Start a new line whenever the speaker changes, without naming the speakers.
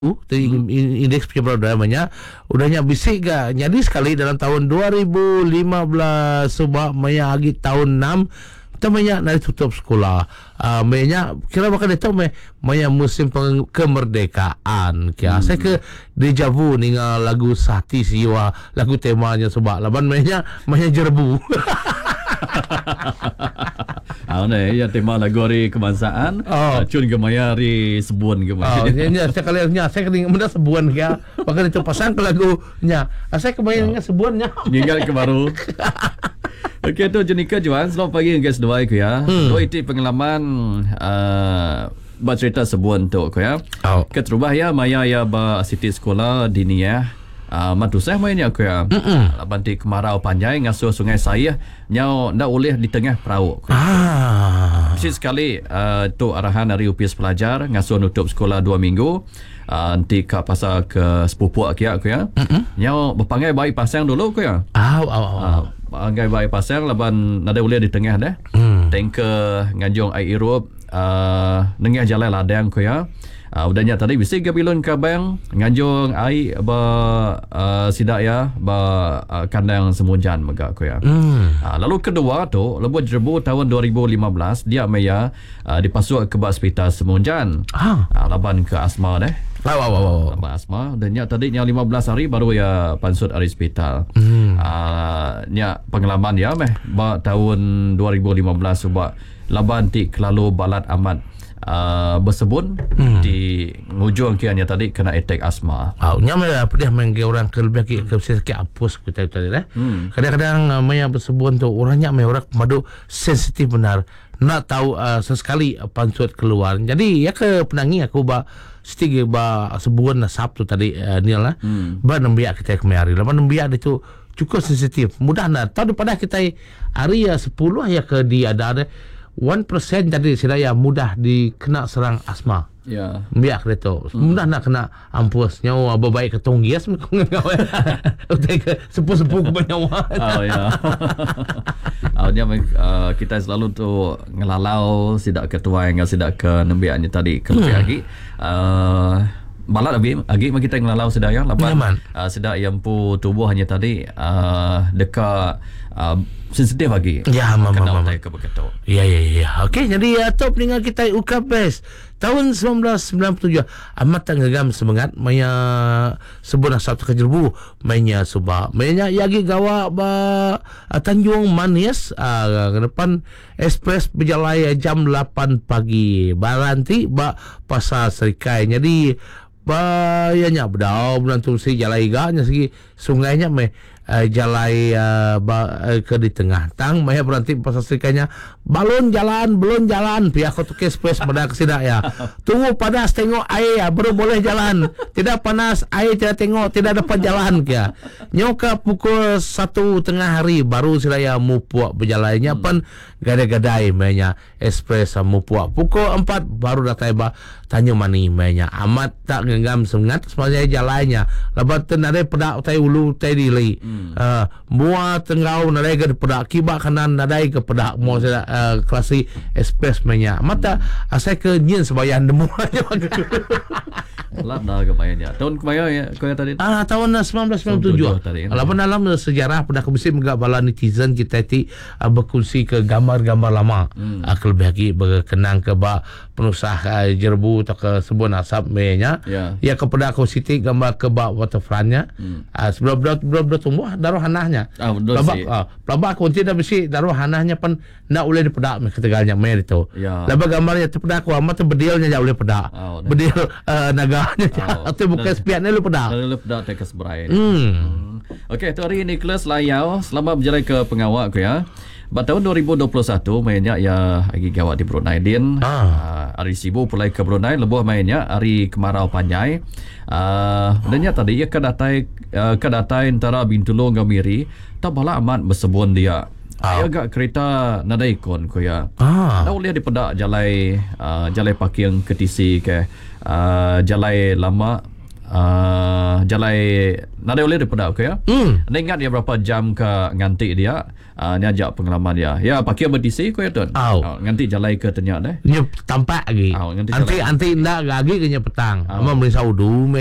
indeks pencemaran udahnya bisik ga jadi sekali dalam tahun 2015 sebab maya agi tahun 6 tamanya nari tutup sekolah maya kira bakal itu maya musim kemerdekaan kya saya ke deja vu ningal lagu Sati Siwa lagu temanya sebab laban maya jerbu.
Ya tema lagu hari kebangsaan. Cun ke maya hari sebuan ke maya.
Saya kalinya saya kena benda sebuan ke. Bahkan itu pasang ke lagunya. Saya kebayangnya sebuannya.
Ingat ke baru. Okey tu Jenika Juan, selamat pagi guys dua aku ya. Dua itu pengalaman bercerita sebuan tu aku ya. Keterubah ya maya ya ba Siti Sekolah Dini ya. Mantu saya mainnya aku ya. Banti kemarau panjang ngasuh sungai saya nyau ndak boleh di tengah perahu. Mesti sekali tu arahan dari UPS pelajar ngasuh nutup sekolah 2 minggu. Nanti ke pasal ke sepupu aku ya. Nyau berpanggil bayi pasang dulu aku ya. Panggil bayi pasang laban ndak boleh di tengah dah. Tanker nganjung air irup nengah jalan ladang aku ya. Udahnya tadi bisa gabilon ke bang nganjung air ba sidak ya ba kandang semunjan megak aku ya. Lalu kedua tu lebuh jerbu tahun 2015 dia maya dipasuk ke hospital semunjan. Laban ke asma deh. Laban asma dan nya tadi nya 15 hari baru ya pansut dari hospital. Nya pengalaman ya ba tahun 2015 sebab laban ti kelalu balat amat bersebun di ngujung kiannya tadi kena attack asma.
Nyamai apa dia mengge orang kelebih ke apus kita tadi dah. Kadang-kadang maya bersebun tu orangnya orang madu sensitif benar. Nak tahu sesekali pansut keluar. Jadi ya ke penangi aku ba setiga ba sebuan Sabtu tadi Nil lah. Ba nembiak kita kemari. Lepas nembiak itu cukup sensitif. Mudah nak tahu daripada kita hari 10 ya ke di ada 1% tadi saya mudah dikena serang asma.
Ya.
Biak itu. Mudah nak kena ampus nyawa baik ketong gias mengawe. Utai ke sepuh-sepuh ke nyawa.
Ya. Awalnya kita selalu tu ngelalau sidak ketua yang sidak ke nembiaknya tadi ke lagi. Malah lebih agi kita ngelalau sidak yang lapan. Sidak yang pu tubuh hanya tadi dekat sensitif lagi.
Ya, mama. Ya. Okey, jadi top dengan kita UKPS tahun 1997 amat tanggam semangat maya sebuah satu kejerbu mainnya sebab mainnya yagi gawa ba Tanjung Manis ke depan ekspres berjalan jam 8 pagi baranti ba pasar Serikai. Jadi bayanya bedau bulan tu si jalai ganya segi sungainya jalai ke di tengah tang maya berhenti pasal serikanya belum jalan pihak kotuk ekspres pada kesidak ya tunggu panas tengok air ya baru boleh jalan tidak panas air tidak tengok tidak dapat jalan ya nyoka pukul 1 tengah hari baru saya mupuak berjalannya pan gadai-gadai mainnya ekspres mupuak pukul 4 baru datang tanya mani mainnya amat tak genggam sengat sebenarnya jalannya lepas tu nade pedak utai ulu utai dili mua tenggau nadai ke pedak kibak kanan nadai ke pedak mau saya klasi ekspres mainnya mata saya ke nyin sebayan demu
Lap dah kebayanya. Tahun kemarin ya kau yang tadi.
Tahun 1997. Lapan dalam sejarah pada kebisi megak bala netizen kita ti berkongsi ke gambar-gambar lama. Lebih lagi berkenang ke ba penusah jerbu atau ke sebuah nasab menya. Ya kepada aku siti gambar ke ba waterfrontnya. Sebelum tumbuh daruh hanahnya. Pelabak aku tidak besi daruh hanahnya pun nak boleh dipedak ketegalnya mer itu. Lepas gambarnya terpedak aku amat berdilnya jauh boleh pedak. Berdil naga atau bukan spiannya lu pedak.
Lu pedak tak keseberai. Okey, tu hari Nicholas Layau selamat berjalan ke pengawak aku ya. Pada tahun 2021 mainnya ya lagi gawat di Brunei din. Hari Sibu pulai ke Brunei lebuh mainnya hari kemarau panjang. Dannya tadi ya kedatai antara Bintulu Gamiri tak bala amat bersebun dia. Agak kereta nada ikon ko ya. Dah boleh dipedak jalai parking ke TC ke jalai lama jalai nada oleh daripada aku ya. Anda ingat dia berapa jam ke nganti dia? Ni ajak pengalaman dia. Ya pakai berdisi ko ya tuan. Nganti jalai ke tenyak dah.
Nya tampak lagi. Anti ndak lagi ke petang. Ama merisau du